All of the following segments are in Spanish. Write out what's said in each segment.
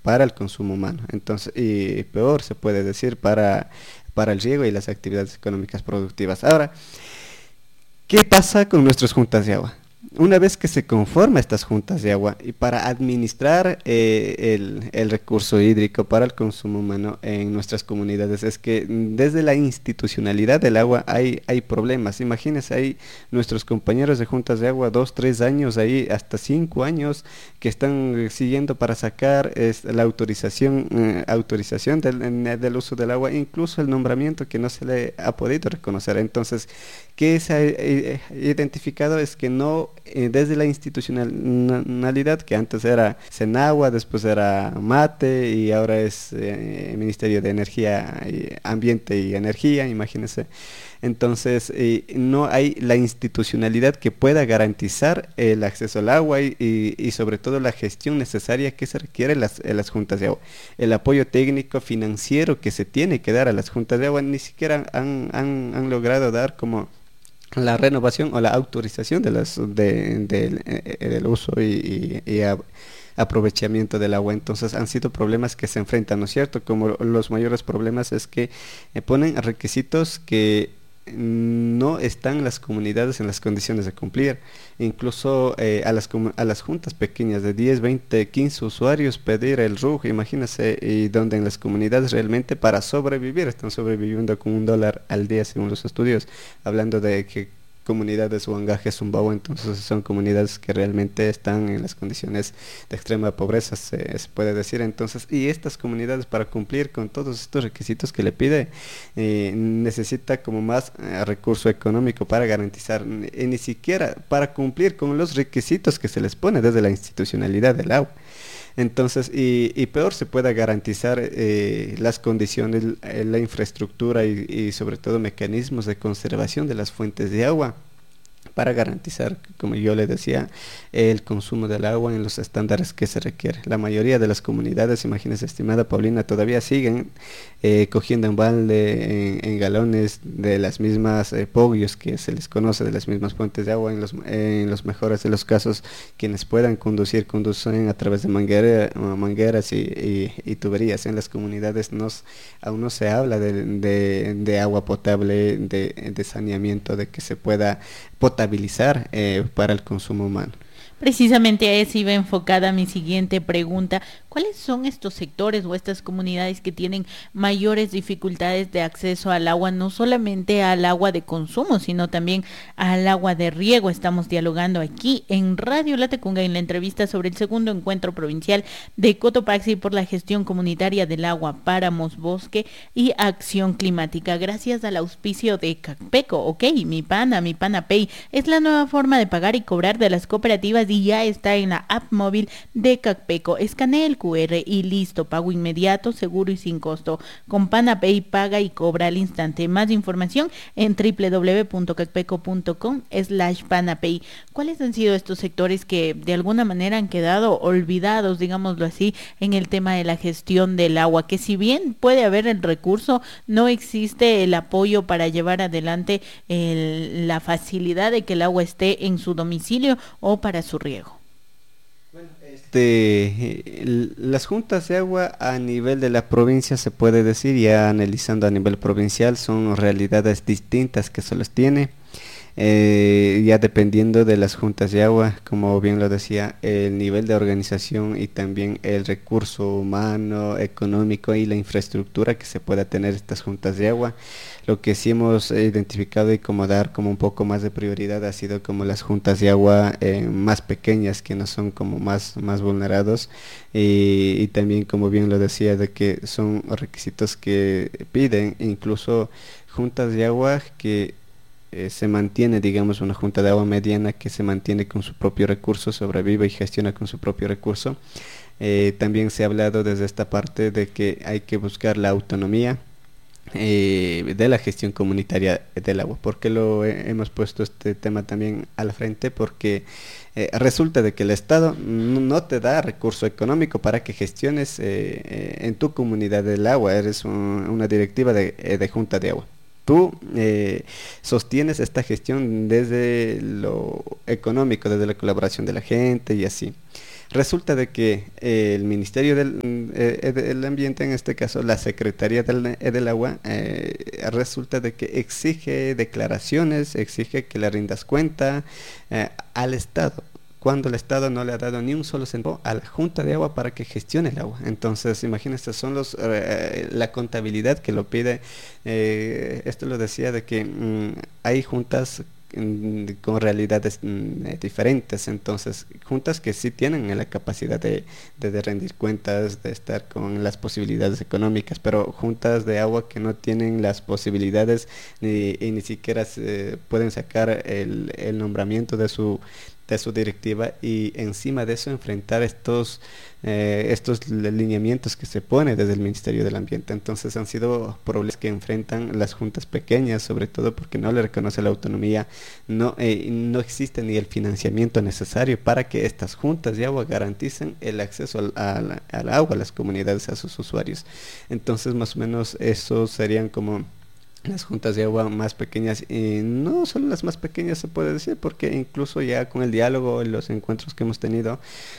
para el consumo humano. Entonces, y peor se puede decir para el riego y las actividades económicas productivas. Ahora, ¿qué pasa con nuestras juntas de agua? Una vez que se conforman estas juntas de agua y para administrar el recurso hídrico para el consumo humano en nuestras comunidades, es que desde la institucionalidad del agua hay problemas. Imagínense, hay nuestros compañeros de juntas de agua 2, 3 años, ahí hasta 5 años que están siguiendo para sacar la autorización del uso del agua, incluso el nombramiento que no se le ha podido reconocer. Entonces, ¿qué se ha identificado? Es que no, desde la institucionalidad, que antes era Senagua, después era Mate y ahora es Ministerio de Energía, Ambiente y Energía, imagínense. Entonces, no hay la institucionalidad que pueda garantizar el acceso al agua y sobre todo la gestión necesaria que se requiere en las juntas de agua. El apoyo técnico financiero que se tiene que dar a las juntas de agua ni siquiera han logrado dar como la renovación o la autorización del uso aprovechamiento del agua. Entonces han sido problemas que se enfrentan, ¿no es cierto? Como los mayores problemas es que ponen requisitos que no están las comunidades en las condiciones de cumplir. Incluso a las juntas pequeñas de 10, 20, 15 usuarios pedir el RUG, imagínense, y donde en las comunidades realmente para sobrevivir están sobreviviendo con $1 al día según los estudios, hablando de que comunidades Huangaje, Zumbao, entonces son comunidades que realmente están en las condiciones de extrema pobreza, se puede decir. Entonces, y estas comunidades para cumplir con todos estos requisitos que le pide, necesita como más recurso económico para garantizar, ni siquiera para cumplir con los requisitos que se les pone desde la institucionalidad del agua. Entonces, y peor se pueda garantizar las condiciones, la infraestructura y sobre todo mecanismos de conservación de las fuentes de agua para garantizar, como yo le decía, el consumo del agua en los estándares que se requiere. La mayoría de las comunidades, imagínese, estimada Paulina, todavía siguen cogiendo en balde, en galones de las mismas pogios que se les conoce, de las mismas fuentes de agua. En los mejores de los casos, quienes puedan conducen a través de mangueras y tuberías. En las comunidades aún no se habla de agua potable, de saneamiento, de que se pueda potabilizar para el consumo humano. Precisamente a eso iba enfocada mi siguiente pregunta. ¿Cuáles son estos sectores o estas comunidades que tienen mayores dificultades de acceso al agua, no solamente al agua de consumo, sino también al agua de riego? Estamos dialogando aquí en Radio Latacunga en la entrevista sobre el segundo encuentro provincial de Cotopaxi por la gestión comunitaria del agua, páramos, bosque y acción climática. Gracias al auspicio de Cacpeco, ok, mi pana Pay, es la nueva forma de pagar y cobrar de las cooperativas y ya está en la app móvil de Cacpeco. Escanea el QR y listo, pago inmediato, seguro y sin costo. Con PanaPay paga y cobra al instante. Más información en www.cacpeco.com/PanaPay. ¿Cuáles han sido estos sectores que de alguna manera han quedado olvidados, digámoslo así, en el tema de la gestión del agua? Que si bien puede haber el recurso, no existe el apoyo para llevar adelante la facilidad de que el agua esté en su domicilio o para su riego. Las juntas de agua a nivel de la provincia, se puede decir, ya analizando a nivel provincial, son realidades distintas que se los tiene. Ya dependiendo de las juntas de agua, como bien lo decía, el nivel de organización y también el recurso humano, económico y la infraestructura que se pueda tener estas juntas de agua. Lo que sí hemos identificado y como dar como un poco más de prioridad ha sido como las juntas de agua más pequeñas, que no son como más vulnerados, y también, como bien lo decía, de que son requisitos que piden incluso juntas de agua que se mantiene, digamos, una junta de agua mediana que se mantiene con su propio recurso, sobrevive y gestiona con su propio recurso. También se ha hablado desde esta parte de que hay que buscar la autonomía de la gestión comunitaria del agua. ¿Por qué hemos puesto este tema también al frente? Porque resulta de que el Estado no te da recurso económico para que gestiones en tu comunidad del agua. Eres una directiva de junta de agua. Tú sostienes esta gestión desde lo económico, desde la colaboración de la gente y así. Resulta de que el Ministerio el ambiente, en este caso la Secretaría del Agua, resulta de que exige declaraciones, exige que le rindas cuenta al Estado, cuando el Estado no le ha dado ni un solo centavo a la Junta de Agua para que gestione el agua. Entonces, imagínense, son la contabilidad que lo pide. Esto lo decía de que hay juntas con realidades diferentes, entonces juntas que sí tienen la capacidad de rendir cuentas, de estar con las posibilidades económicas, pero juntas de agua que no tienen las posibilidades y ni siquiera pueden sacar el nombramiento de su directiva, y encima de eso enfrentar estos lineamientos que se pone desde el Ministerio del Ambiente. Entonces han sido problemas que enfrentan las juntas pequeñas, sobre todo porque no le reconoce la autonomía, no existe ni el financiamiento necesario para que estas juntas de agua garanticen el acceso al agua a las comunidades, a sus usuarios. Entonces más o menos eso serían como las juntas de agua más pequeñas, y no solo las más pequeñas se puede decir, porque incluso ya con el diálogo y los encuentros que hemos tenido,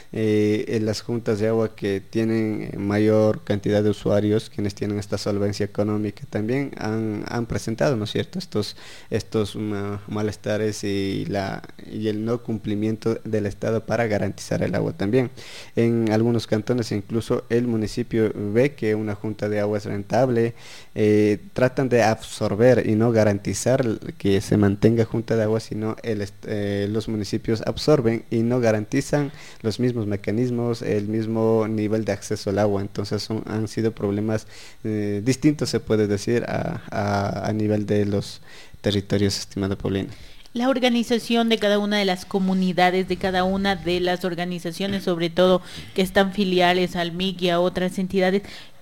en las juntas de agua que tienen mayor cantidad de usuarios, quienes tienen esta solvencia económica, también han presentado, ¿no es cierto?, estos malestares y el no cumplimiento del Estado para garantizar el agua también. En algunos cantones incluso el municipio ve que una junta de agua es rentable, tratan de absorber y no garantizar que se mantenga junta de agua, sino los municipios absorben y no garantizan los mismos mecanismos, el mismo nivel de acceso al agua. Entonces han sido problemas distintos, se puede decir, a nivel de los territorios, estimada Paulina. La organización de cada una de las comunidades, de cada una de las organizaciones, sobre todo que están filiales al MIC y a otras entidades,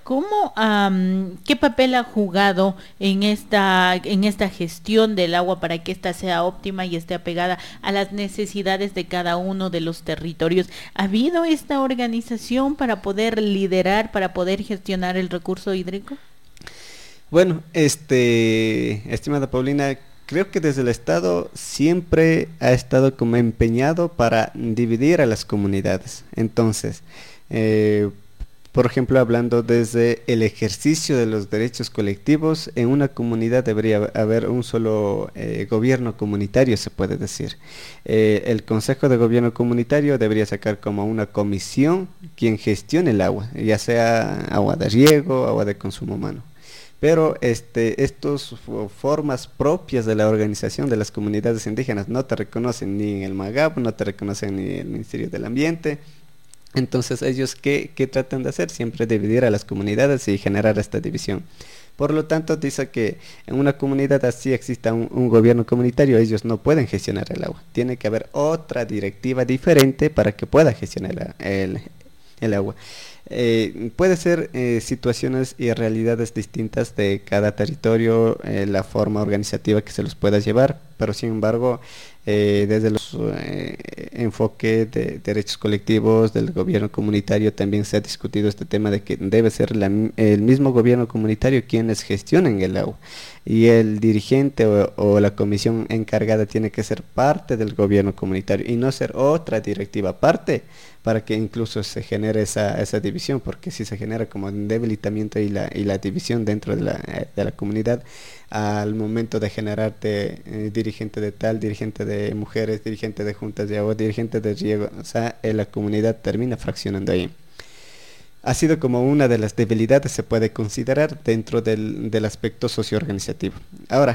¿qué papel ha jugado en esta gestión del agua para que ésta sea óptima y esté apegada a las necesidades de cada uno de los territorios? ¿Ha habido esta organización para poder liderar, para poder gestionar el recurso hídrico? Bueno, estimada Paulina, creo que desde el Estado siempre ha estado como empeñado para dividir a las comunidades. Entonces, por ejemplo, hablando desde el ejercicio de los derechos colectivos, en una comunidad debería haber un solo gobierno comunitario, se puede decir. El Consejo de Gobierno Comunitario debería sacar como una comisión quien gestione el agua, ya sea agua de riego, agua de consumo humano. Pero estos formas propias de la organización de las comunidades indígenas no te reconocen ni en el MAGAP, no te reconocen ni en el Ministerio del Ambiente. Entonces ellos, ¿qué tratan de hacer? Siempre dividir a las comunidades y generar esta división. Por lo tanto, dice que en una comunidad así exista un gobierno comunitario, ellos no pueden gestionar el agua. Tiene que haber otra directiva diferente para que pueda gestionar el agua. Puede ser situaciones y realidades distintas de cada territorio, la forma organizativa que se los pueda llevar, pero sin embargo, desde los enfoques de derechos colectivos del gobierno comunitario también se ha discutido este tema de que debe ser el mismo gobierno comunitario quienes gestionen el agua, y el dirigente o la comisión encargada tiene que ser parte del gobierno comunitario y no ser otra directiva aparte, para que incluso se genere esa división, porque si se genera como un debilitamiento y la división dentro de la comunidad, al momento de generarte dirigente de tal, dirigente de mujeres, dirigente de juntas de agua, dirigente de riego, o sea, la comunidad termina fraccionando ahí. Ha sido como una de las debilidades, se puede considerar, dentro del aspecto socioorganizativo. Ahora,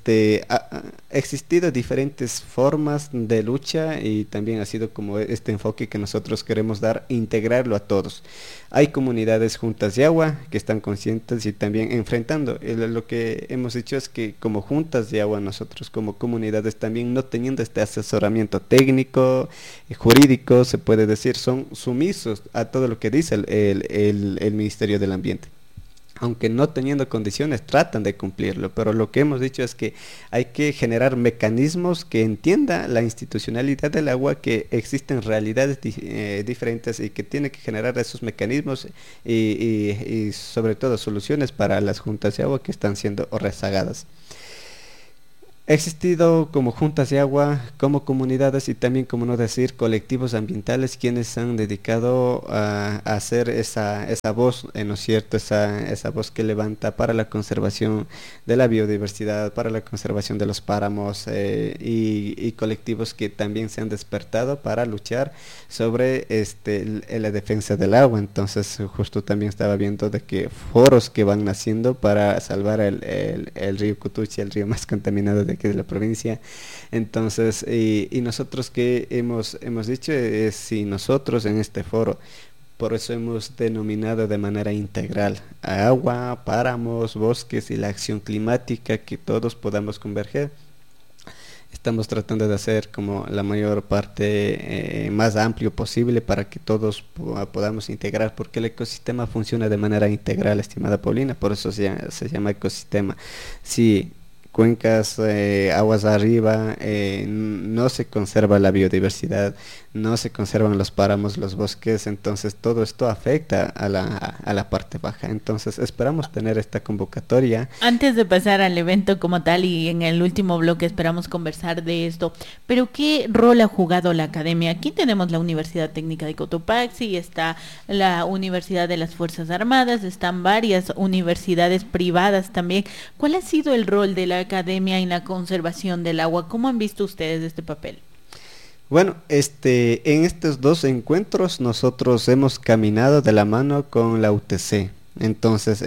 ha existido diferentes formas de lucha, y también ha sido como este enfoque que nosotros queremos dar, integrarlo a todos. Hay comunidades juntas de agua que están conscientes y también enfrentando. Lo que hemos dicho es que como juntas de agua, nosotros como comunidades también, no teniendo este asesoramiento técnico, jurídico, se puede decir, son sumisos a todo lo que dice el Ministerio del Ambiente. Aunque no teniendo condiciones, tratan de cumplirlo, pero lo que hemos dicho es que hay que generar mecanismos que entienda la institucionalidad del agua, que existen realidades diferentes, y que tiene que generar esos mecanismos y sobre todo soluciones para las juntas de agua que están siendo rezagadas. Ha existido como juntas de agua, como comunidades y también, como no decir, colectivos ambientales quienes han dedicado a hacer esa voz, ¿no es cierto? Esa voz que levanta para la conservación de la biodiversidad, para la conservación de los páramos y colectivos que también se han despertado para luchar sobre la defensa del agua. Entonces, justo también estaba viendo de que foros que van naciendo para salvar el río Cutuchi, el río más contaminado de aquí de la provincia. Entonces, y nosotros que hemos dicho es si nosotros en este foro, por eso hemos denominado de manera integral a agua, páramos, bosques y la acción climática, que todos podamos converger. Estamos tratando de hacer como la mayor parte más amplio posible para que todos podamos integrar, porque el ecosistema funciona de manera integral, estimada Paulina, por eso se llama ecosistema. Si cuencas, aguas arriba, no se conserva la biodiversidad, no se conservan los páramos, los bosques, entonces todo esto afecta a la parte baja. Entonces esperamos tener esta convocatoria. Antes de pasar al evento como tal y en el último bloque esperamos conversar de esto, pero ¿qué rol ha jugado la academia? Aquí tenemos la Universidad Técnica de Cotopaxi, está la Universidad de las Fuerzas Armadas, están varias universidades privadas también. ¿Cuál ha sido el rol de la academia en la conservación del agua? ¿Cómo han visto ustedes este papel? Bueno, en estos dos encuentros nosotros hemos caminado de la mano con la UTC. Entonces,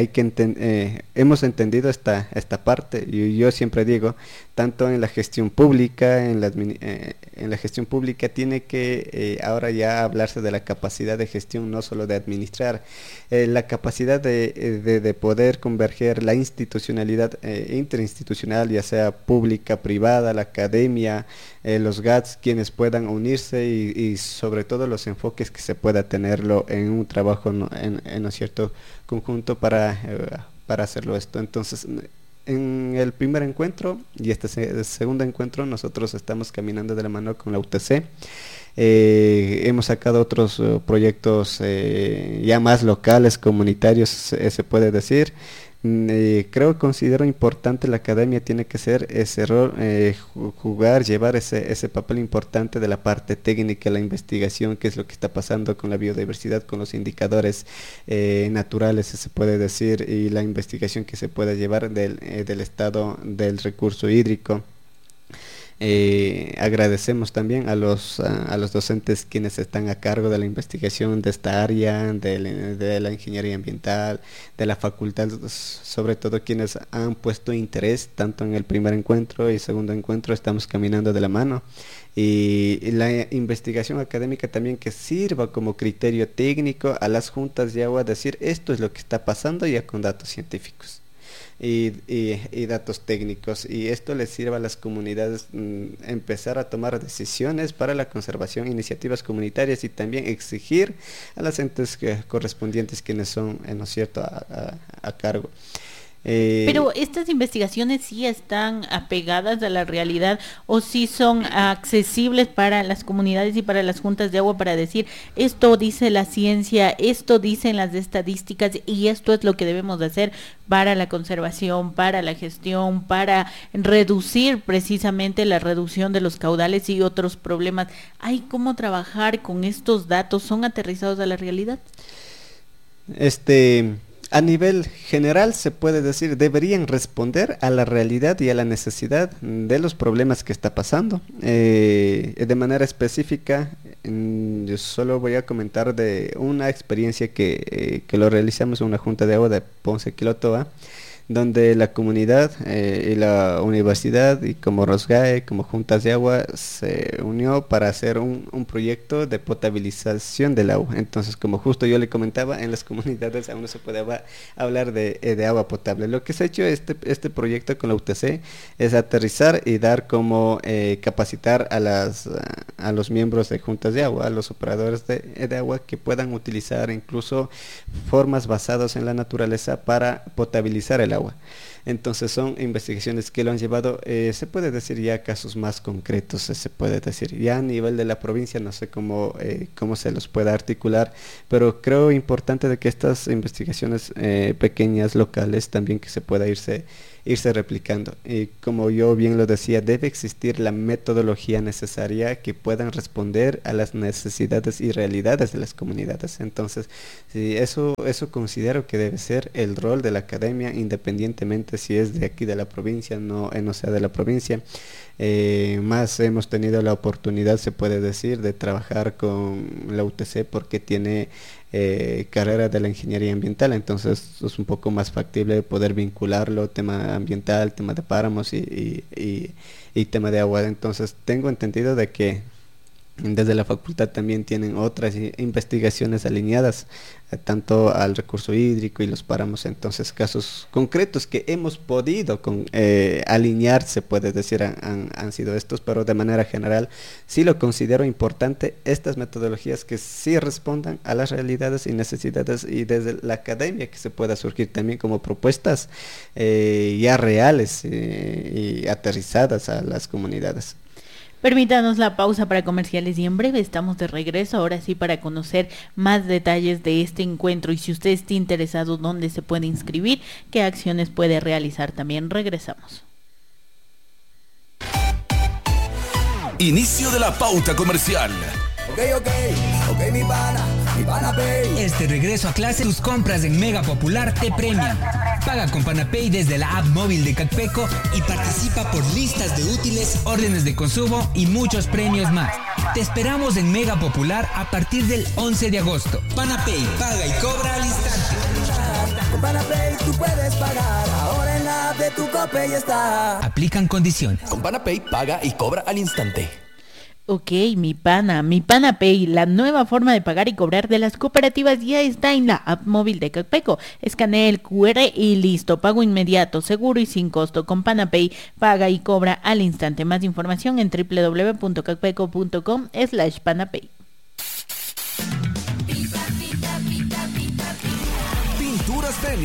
hemos entendido esta parte. Y yo siempre digo, tanto en la gestión pública, en la gestión pública tiene que ahora ya hablarse de la capacidad de gestión, no solo de administrar, la capacidad de poder converger la institucionalidad interinstitucional, ya sea pública, privada, la academia, los GATS, quienes puedan unirse y sobre todo los enfoques que se pueda tenerlo en un trabajo ¿no es cierto? Conjunto para hacerlo esto. Entonces, en el primer encuentro y segundo encuentro nosotros estamos caminando de la mano con la UTC. Hemos sacado otros proyectos ya más locales, comunitarios, se puede decir. Considero importante, la academia tiene que ser ese rol, llevar ese papel importante de la parte técnica, la investigación, qué es lo que está pasando con la biodiversidad, con los indicadores naturales, se puede decir, y la investigación que se puede llevar del estado del recurso hídrico. Agradecemos también a los docentes quienes están a cargo de la investigación de esta área, de la ingeniería ambiental, de la facultad, sobre todo quienes han puesto interés tanto en el primer encuentro y segundo encuentro. Estamos caminando de la mano, y la investigación académica también que sirva como criterio técnico a las juntas de agua, decir esto es lo que está pasando ya con datos científicos y datos técnicos, y esto les sirva a las comunidades empezar a tomar decisiones para la conservación, iniciativas comunitarias, y también exigir a las entes correspondientes quienes son, ¿no es cierto?, a cargo. Pero estas investigaciones sí están apegadas a la realidad, o sí son accesibles para las comunidades y para las juntas de agua, para decir esto dice la ciencia, esto dicen las estadísticas y esto es lo que debemos de hacer para la conservación, para la gestión, para reducir precisamente la reducción de los caudales y otros problemas. ¿Hay cómo trabajar con estos datos? ¿Son aterrizados a la realidad? A nivel general se puede decir, deberían responder a la realidad y a la necesidad de los problemas que está pasando. De manera específica, yo solo voy a comentar de una experiencia que lo realizamos en una junta de agua de Ponce Quilotoa, donde la comunidad y la universidad, y como Rosgae, como juntas de agua, se unió para hacer un proyecto de potabilización del agua. Entonces, como justo yo le comentaba, en las comunidades aún no se puede hablar de agua potable. Lo que se ha hecho este proyecto con la UTC es aterrizar y dar como capacitar a los miembros de juntas de agua, a los operadores de agua, que puedan utilizar incluso formas basadas en la naturaleza para potabilizar el agua. Entonces son investigaciones que lo han llevado, se puede decir ya casos más concretos, se puede decir ya a nivel de la provincia, no sé cómo se los pueda articular, pero creo importante de que estas investigaciones pequeñas, locales, también que se pueda irse irse replicando. Y como yo bien lo decía, debe existir la metodología necesaria que puedan responder a las necesidades y realidades de las comunidades. Entonces, sí, eso considero que debe ser el rol de la academia, independientemente si es de aquí de la provincia, no sea de la provincia. Más hemos tenido la oportunidad, se puede decir, de trabajar con la UTC porque tiene carrera de la ingeniería ambiental, entonces es un poco más factible poder vincularlo, tema ambiental, tema de páramos y tema de agua. Entonces tengo entendido de que desde la facultad también tienen otras investigaciones alineadas tanto al recurso hídrico y los páramos. Entonces casos concretos que hemos podido alinear, se puede decir, han sido estos, pero de manera general sí lo considero importante estas metodologías que sí respondan a las realidades y necesidades, y desde la academia que se pueda surgir también como propuestas ya reales y aterrizadas a las comunidades. Permítanos la pausa para comerciales y en breve estamos de regreso, ahora sí, para conocer más detalles de este encuentro y si usted está interesado, dónde se puede inscribir, qué acciones puede realizar también. Regresamos. Inicio de la pauta comercial. Ok, mi pana Pay. Este regreso a clase, tus compras en Mega Popular te premian. Paga con PanaPay desde la app móvil de Cacpeco y participa por listas de útiles, órdenes de consumo y muchos premios más. Te esperamos en Mega Popular a partir del 11 de agosto. PanaPay, paga y cobra al instante. Con PanaPay tú puedes pagar, ahora en la app de tu Coppel ya está. Aplican condiciones. Con PanaPay paga y cobra al instante. Ok, mi pana Pay, la nueva forma de pagar y cobrar de las cooperativas ya está en la app móvil de Cacpeco. Escanea el QR y listo, pago inmediato, seguro y sin costo. Con PanaPay, paga y cobra al instante. Más información en www.cacpeco.com/PanaPay. Pinturas Fenix.